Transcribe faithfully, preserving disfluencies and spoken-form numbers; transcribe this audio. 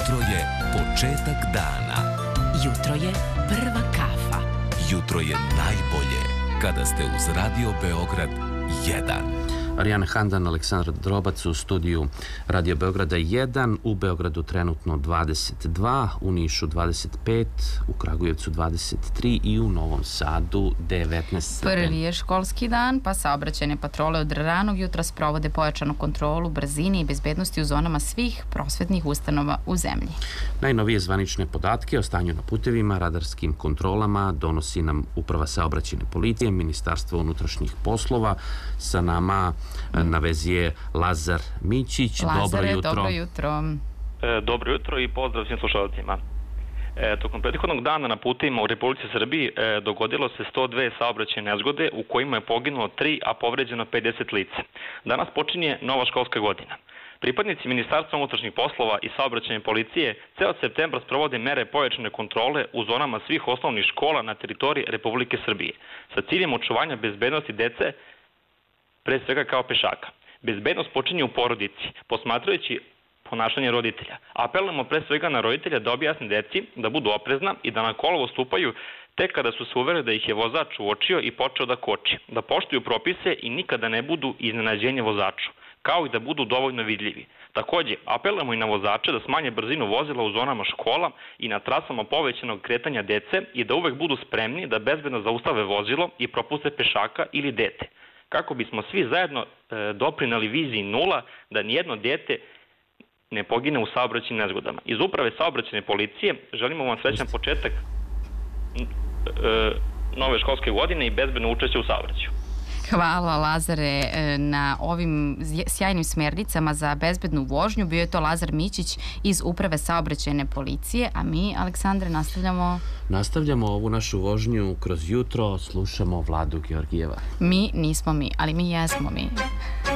Jutro je početak dana. Jutro je prva kafa. Jutro je najbolje kada ste uz Radio Beograd jedan. Arijana Handan, Aleksandar Drobac u studiju Radio Beograda jedan, u Beogradu trenutno dvadeset dva, u Nišu dvadeset pet, u Kragujevcu dvadeset tri i u Novom Sadu devetnaest. Prvi je školski dan, pa saobraćajne patrole od ranog jutra sprovode pojačanu kontrolu brzine i bezbednosti u zonama svih prosvetnih ustanova u zemlji. Najnovije zvanične podatke o stanju na putevima, radarskim kontrolama donosi nam Uprava saobraćajne policije, Ministarstvo unutrašnjih poslova. Sa nama na vezi je Lazar Mićić. Lazare, dobro jutro. dobro jutro. E, dobro jutro i pozdrav svim slušalcima. E, tokom prethodnog dana na putevima u Republici Srbiji e, dogodilo se sto dve saobraćajne nezgode u kojima je poginulo tri, a povređeno pedeset lica. Danas počinje nova školska godina. Pripadnici Ministarstva unutrašnjih poslova i saobraćajne policije ceo septembra sprovode mere pojačane kontrole u zonama svih osnovnih škola na teritoriji Republike Srbije sa ciljem očuvanja bezbednosti dece, pre svega kao pešaka. Bezbednost počinje u porodici, posmatrajući ponašanje roditelja. Apelujemo pre svega na roditelja da objasne deci da budu oprezna i da na kolovo stupaju tek kada su se uverili da ih je vozač uočio i počeo da koči, da poštuju propise i nikada ne budu iznenađenje vozaču, kao i da budu dovoljno vidljivi. Takođe, apelujemo i na vozače da smanje brzinu vozila u zonama škola i na trasama povećanog kretanja dece i da uvek budu spremni da bezbedno zaustave vozilo i propuste pešaka ili dete, kako bismo svi zajedno e, doprineli viziji nula, da nijedno dete ne pogine u saobraćajnim nezgodama. Iz Uprave saobraćajne policije želimo vam srećan početak e, nove školske godine i bezbedno učešće u saobraćaju. Hvala, Lazare, na ovim sjajnim smernicama za bezbednu vožnju. Bio je to Lazar Mićić iz Uprave saobraćajne policije, a mi, Aleksandre, nastavljamo... Nastavljamo ovu našu vožnju kroz jutro, slušamo Vladu Georgijeva. Mi nismo mi, ali mi jesmo mi.